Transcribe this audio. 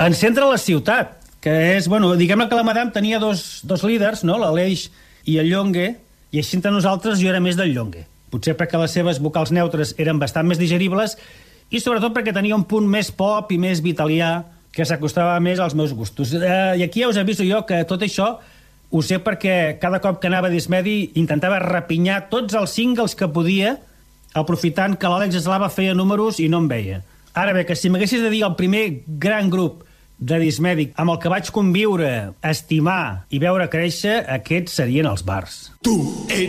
En centre la ciutat, que és, bueno, diguem-ne que la Madame tenia dos líders, no?, l'Aleix i el Llongue, i així entre nosaltres jo era més del Llongue. Potser perquè les seves vocals neutres eren bastant més digeribles i sobretot perquè tenia un punt més pop i més vitalià que s'acostava més als meus gustos. I aquí ja us aviso jo que tot això ho sé perquè cada cop que anava a Dismedi intentava rapinyar tots els singles que podia, aprofitant que l'Àlex Eslava feia números i no em veia. Ara bé, que si m'haguessis de dir el primer gran grup de Dismedi amb el que vaig conviure, estimar i veure créixer, aquests serien els Bars. Tu ets